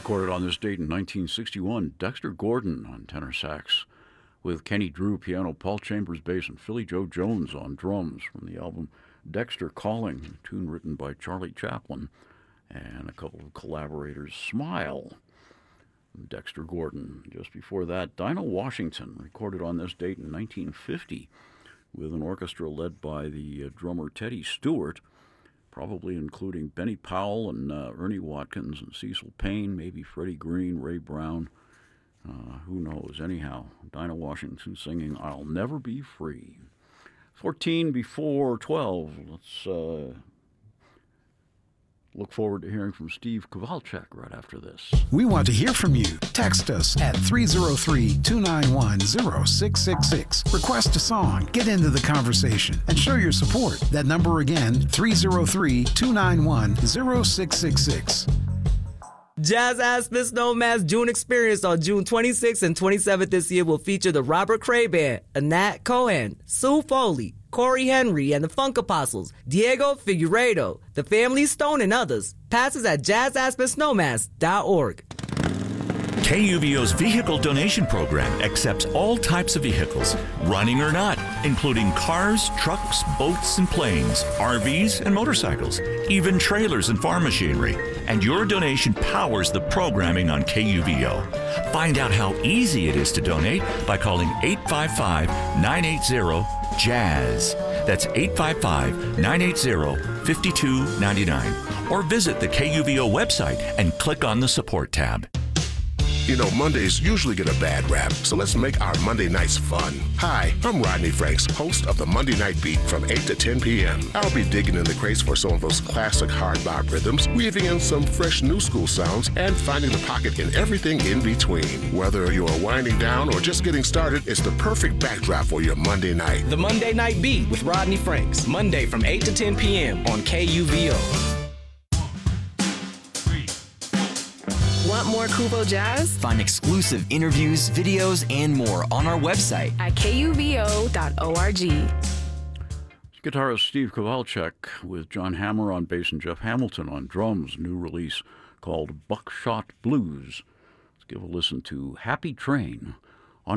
Recorded on this date in 1961, Dexter Gordon on tenor sax, with Kenny Drew piano, Paul Chambers bass, and Philly Joe Jones on drums from the album Dexter Calling, a tune written by Charlie Chaplin, and a couple of collaborators, Smile, Dexter Gordon. Just before that, Dinah Washington, recorded on this date in 1950, with an orchestra led by the drummer Teddy Stewart, probably including Benny Powell and Ernie Watkins and Cecil Payne, maybe Freddie Green, Ray Brown, who knows. Anyhow, Dinah Washington singing I'll Never Be Free. 14 before 12. Let's look forward to hearing from Steve Kowalczyk right after this. We want to hear from you. Text us at 303-291-0666. Request a song, get into the conversation, and show your support. That number again, 303-291-0666. Jazz Aspen Snowmass June Experience on June 26th and 27th this year will feature the Robert Cray Band, Anat Cohen, Sue Foley, Corey Henry and the Funk Apostles, Diego Figueiredo, the Family Stone, and others. Passes at jazzaspensnowmass.org. KUVO's vehicle donation program accepts all types of vehicles, running or not, including cars, trucks, boats, and planes, RVs, and motorcycles, even trailers and farm machinery. And your donation powers the programming on KUVO. Find out how easy it is to donate by calling 855-980-JAZZ. That's 855-980-5299. Or visit the KUVO website and click on the Support tab. You know, Mondays usually get a bad rap, so let's make our Monday nights fun. Hi, I'm Rodney Franks, host of the Monday Night Beat from 8 to 10 p.m. I'll be digging in the crates for some of those classic hard bop rhythms, weaving in some fresh new school sounds, and finding the pocket in everything in between. Whether you're winding down or just getting started, it's the perfect backdrop for your Monday night. The Monday Night Beat with Rodney Franks, Monday from 8 to 10 p.m. on KUVO. Want more Kubo Jazz? Find exclusive interviews, videos, and more on our website at kuvo.org. Guitarist Steve Kowalczyk with John Hammer on bass and Jeff Hamilton on drums. New release called Buckshot Blues. Let's give a listen to Happy Train.